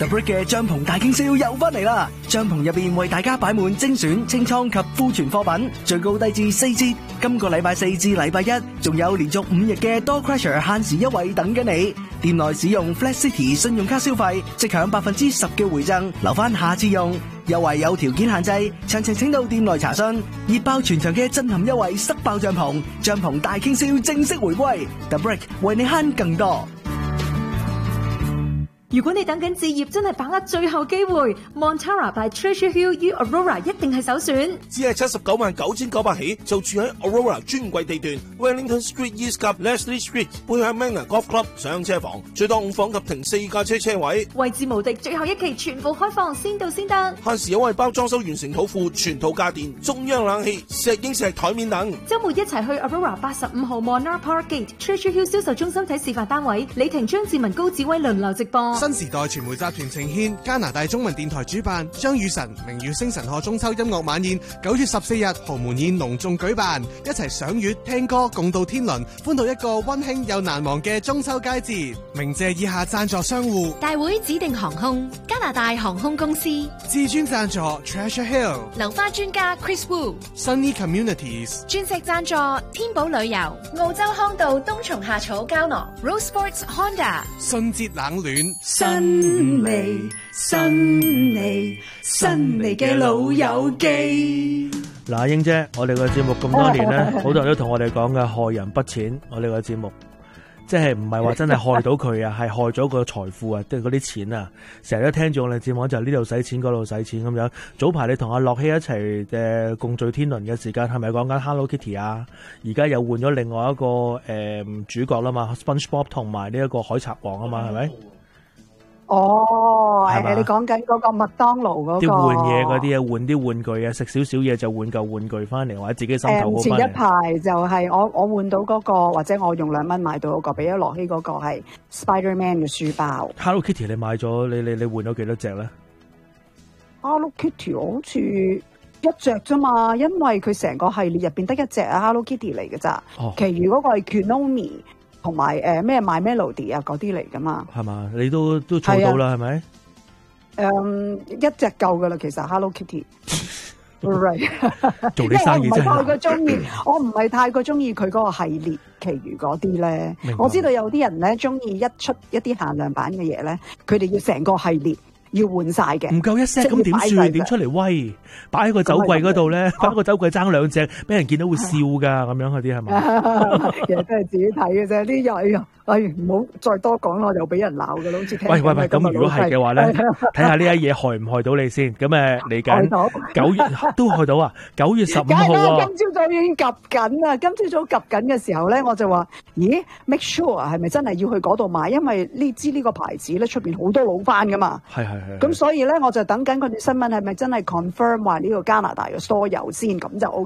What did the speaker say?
The Brick 嘅帳篷大傾銷又翻嚟啦！帳篷入邊為大家擺滿精選清倉及庫存貨品，最高低至4折。今個禮拜4至禮拜1，仲有連續5日嘅 Door Crusher 限時優惠等緊你。店內使用 Flat City 信用卡消費，即享10%嘅回贈，留翻下次用。優惠有條件限制，詳情請到店內查詢。熱爆全場嘅震撼優惠，塞爆帳篷，帳篷大傾銷正式回歸。The Brick 為你慳更多。 如果你等緊置業，真係把握最後機會 ，Montara by Treasure Hill U Aurora 一定係首選。 只係799900起，就住喺 Aurora 專櫃地段 ，Wellington Street East 及 Leslie Street 背向 Manor Golf Club 上車房，最多5房及停4架車位。 位置無敵，最後一期全部開放，先到先得。 限時優惠包裝修完成土庫，全套家電、中央冷氣、石英石台面等。 週末一齊去 Aurora 85號 Monarch Park Gate Treasure Hill 銷售中心睇示範單位，李婷、張志文、高子威輪流直播。 新時代傳媒集團呈獻加拿大中文電台主辦張雨晨明月星辰賀中秋音樂晚宴，9月14日豪門宴隆重舉辦，一齊賞月聽歌共度天倫，歡度一個溫馨又難忘嘅中秋佳節。鳴謝以下贊助商戶： 大會指定航空、加拿大航空公司、 至尊贊助 Treasure Hill、 流花專家 Chris Wu、 Sunny Communities、 鑽石贊助天寶旅遊、澳洲康道冬蟲夏草膠囊、Rose Sports Honda、 信節冷暖、 新嚟嘅老友記。 嗱，英姐，我哋個節目咁多年咧，好多人都同我哋講嘅害人不淺，我哋個節目即係唔係話真係害到佢啊，係害咗個財富啊，即係嗰啲錢啊，成日都聽住我哋節目就係呢度使錢嗰度使錢咁樣。早排你同阿樂希一齊共聚天倫嘅時間，係咪講緊 Hello Kitty 啊？而家又換咗另外一個主角啦嘛 ，SpongeBob 同埋呢一個海賊王啊嘛，係咪？ 哦，你講緊嗰個麥當勞嗰個啲換嘢嗰啲啊，換啲玩具啊，食少少嘢就換嚿玩具翻嚟，或者自己心頭嗰前一排就係我換到嗰個，或者我用2蚊買到嗰個，俾咗羅希嗰個係 Spider-Man 嘅書包。 Hello Kitty 你買咗你換咗幾多隻咧 ？Hello Kitty 好似一隻啫嘛，因為佢成個系列入邊得一隻 Hello Kitty 嚟嘅咋，其餘嗰個係 Kunomi。同埋咩 My Melody 啊嗰啲嚟噶嘛， 係嘛？你都做到啦，係咪？ 一隻夠噶啦，其實 Hello Kitty。Right， 做啲生意真係。 我唔係太過中意佢嗰個系列，其餘嗰啲咧，我知道有啲人咧中意一出一啲限量版嘅嘢咧，佢哋要成個系列。要換晒嘅，唔夠一 set 咁點算？點出嚟威？擺喺個酒櫃嗰度咧，擺喺個酒櫃爭2隻，俾人見到會笑噶咁樣嗰啲係咪？ 其實都係自己睇嘅啫，啲唔好再多講咯，又俾人鬧嘅咯，好似聽。 喂，咁如果係嘅話咧，睇下呢一嘢害唔害到你先。咁嚟緊9月都害到啊！9月15號啊！ 今朝早已經及緊啦，今朝早及緊嘅時候咧，我就話：咦 ，make sure 係咪真係要去嗰度買？因為呢個牌子咧出邊好多老翻噶嘛。 係。 咁所以咧，我就等緊佢哋新聞係咪真係 confirm 話呢個加拿大嘅 store 有先，咁就 OK。